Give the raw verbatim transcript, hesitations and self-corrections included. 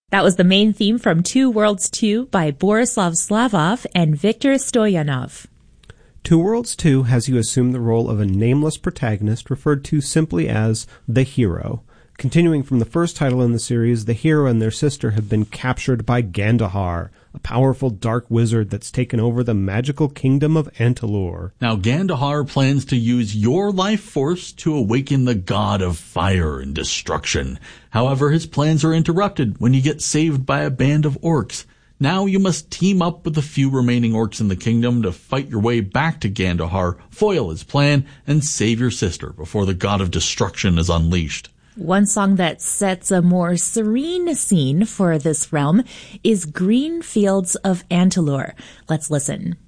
That was the main theme from Two Worlds two by Borislav Slavov and Viktor Stoyanov. Two Worlds two has you assume the role of a nameless protagonist referred to simply as the hero. Continuing from the first title in the series, the hero and their sister have been captured by Gandahar, a powerful dark wizard that's taken over the magical kingdom of Antilor. Now, Gandahar plans to use your life force to awaken the god of fire and destruction. However, his plans are interrupted when you get saved by a band of orcs. Now you must team up with the few remaining orcs in the kingdom to fight your way back to Gandahar, foil his plan, and save your sister before the god of destruction is unleashed. One song that sets a more serene scene for this realm is Green Fields of Antilor. Let's listen.